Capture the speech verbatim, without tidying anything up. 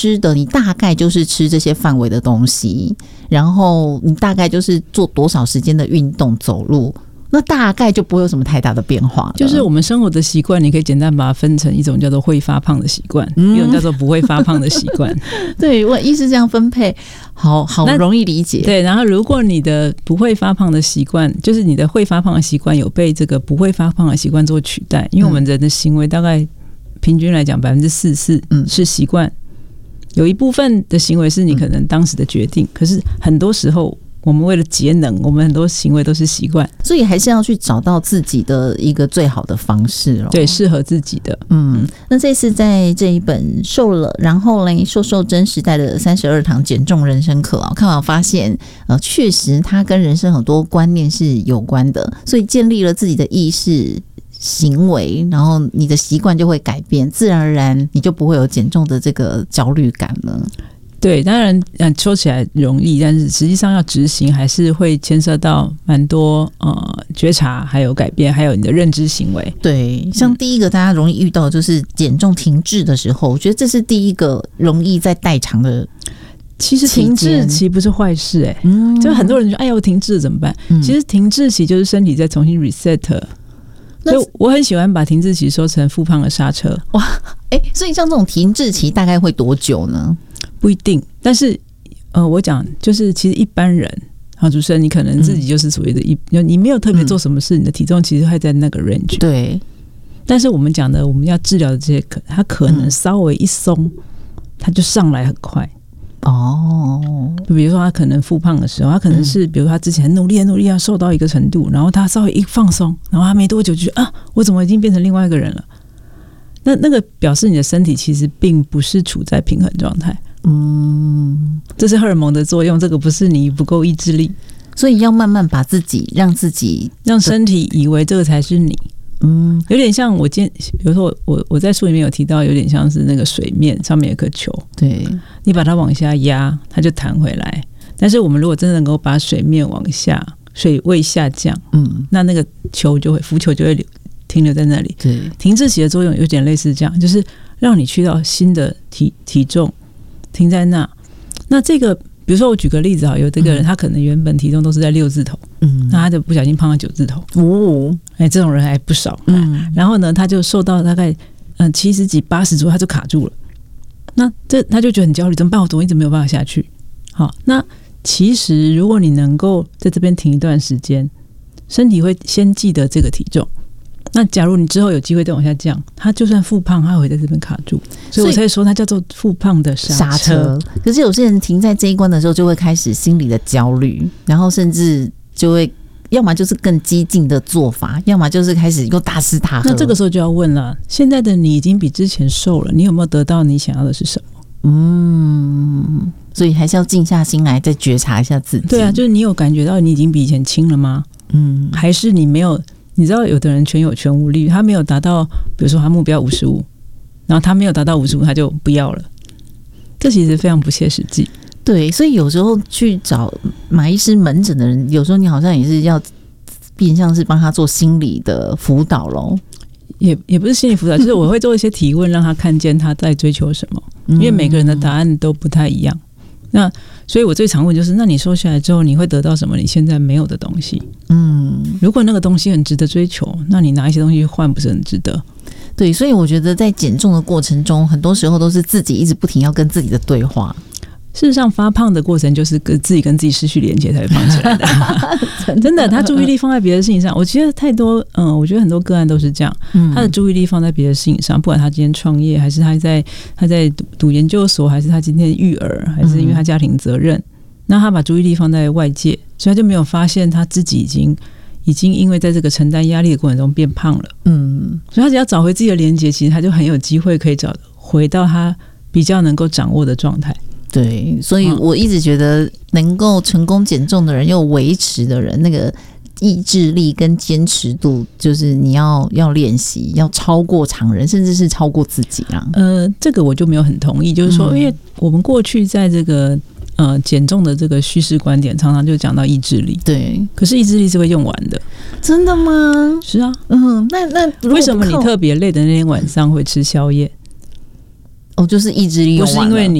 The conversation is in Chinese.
吃的你大概就是吃这些范围的东西，然后你大概就是做多少时间的运动走路，那大概就不会有什么太大的变化了。 就是我们生活的习惯，你可以简单把它分成一种叫做会发胖的习惯， 嗯、 一种叫做不会发胖的习惯。 对，我意思这样分配，好好容易理解。 对，然后如果你的不会发胖的习惯，就是你的会发胖的习惯有被这个不会发胖的习惯做取代，因为我们人的行为大概平均来讲百分之四十四是习惯，有一部分的行为是你可能当时的决定，可是很多时候我们为了节能，我们很多行为都是习惯， 所以还是要去找到自己的一个最好的方式咯。 对，适合自己的。 嗯，那这次在这一本瘦了，然后嘞瘦瘦真时代的三十二堂减重人生课啊，看完发现，呃，确实它跟人生很多观念是有关的，所以建立了自己的意识。行为，然后你的习惯就会改变，自然而然你就不会有减重的这个焦虑感了。 对，当然说起来容易，但是实际上要执行还是会牵涉到蛮多呃觉察，还有改变，还有你的认知行为。 对，像第一个大家容易遇到的就是减重停滞的时候，我觉得这是第一个容易在代偿的。 其实停滞期不是坏事哎、欸嗯， 就很多人说哎呀我停滞了怎么办、嗯？其实停滞期就是身体在重新 reset。所以我很喜欢把停滞期说成复胖的刹车。 哇，哎、欸，所以像这种停滞期大概会多久呢？ 不一定，但是呃，我讲就是其实一般人，好，主持人你可能自己就是所谓的一，嗯、你没有特别做什么事、嗯，你的体重其实会在那个 range。 对， 但是我们讲的我们要治疗的这些，它可能稍微一松，它就上来很快。哦，比如说他可能复胖的时候，他可能是比如说他之前很努力很努力要瘦到一个程度，然后他稍微一放松，然后他没多久就啊，我怎么已经变成另外一个人了？那那个表示你的身体其实并不是处在平衡状态。嗯，这是荷尔蒙的作用，这个不是你不够意志力， 所以要慢慢把自己让自己让身体以为这个才是你。嗯，有点像我今天，比如说我我在书里面有提到，有点像是那个水面上面有颗球， 对， 你把它往下压，它就弹回来。但是我们如果真的能够把水面往下，水位下降，嗯，那那个球就会浮球就会留停留在那里。 对， 停滞期的作用有点类似这样，就是让你去到新的体体重停在那。那这个。比如说我举个例子啊，有这个人他可能原本体重都是在六字头，嗯，那他就不小心胖到九字头，哦，哎，这种人还不少，嗯，然后呢，他就瘦到大概嗯七十几、八十左右，他就卡住了，那这他就觉得很焦虑，怎么办？我怎么一直没有办法下去？好，那其实如果你能够在这边停一段时间，身体会先记得这个体重。那假如你之后有机会再往下降，它就算复胖，它会在这边卡住，所以我才说它叫做复胖的刹车。 可是有些人停在这一关的时候，就会开始心里的焦虑，然后甚至就会要么就是更激进的做法，要么就是开始又大吃大喝。 那这个时候就要问了：现在的你已经比之前瘦了，你有没有得到你想要的是什么？ 嗯，所以还是要静下心来，再觉察一下自己。 对啊，就是你有感觉到你已经比以前轻了吗？嗯，还是你没有？你知道有的人全有全无力，他没有达到，比如说他目标五十五，然后他没有达到五十五，他就不要了，这其实非常不切实际。 对，所以有时候去找马医师门诊的人，有时候你好像也是要变相是帮他做心理的辅导咯。 也也不是心理辅导，就是我会做一些提问，让他看见他在追求什么，因为每个人的答案都不太一样。那所以我最常问就是，那你瘦下来之后你会得到什么你现在没有的东西？嗯，如果那个东西很值得追求，那你拿一些东西换不是很值得？ 对，所以我觉得在减重的过程中，很多时候都是自己一直不停要跟自己的对话。 事实上发胖的过程就是跟自己跟自己失去连接才会胖起来的真的，他注意力放在别的事情上，我觉得太多嗯，我觉得很多个案都是这样、嗯、他的注意力放在别的事情上，不管他今天创业，还是他在他在 读, 读研究所，还是他今天育儿，还是因为他家庭责任、嗯、那他把注意力放在外界，所以他就没有发现他自己已经已经因为在这个承担压力的过程中变胖了。嗯，所以他只要找回自己的连结，其实他就很有机会可以找回到他比较能够掌握的状态。 对，所以我一直觉得能够成功减重的人又维持的人，那个意志力跟坚持度，就是你要要练习，要超过常人，甚至是超过自己啦。 呃，这个我就没有很同意，就是说，因为我们过去在这个呃减重的这个叙事观点，常常就讲到意志力， 对， 可是意志力是会用完的。 真的吗？ 是啊， 嗯，那那为什么你特别累的那天晚上会吃宵夜？ 哦，就是意志力用完了， 不是因为你